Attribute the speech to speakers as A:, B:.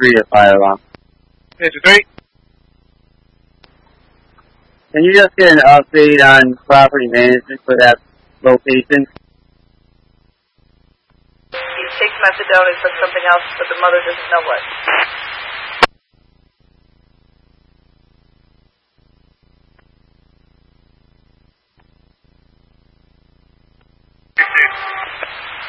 A: 3 to fire alarm.
B: Page 3.
A: Can you just get an update on property management for that location?
C: He takes methadone and took something else, but the mother doesn't know what.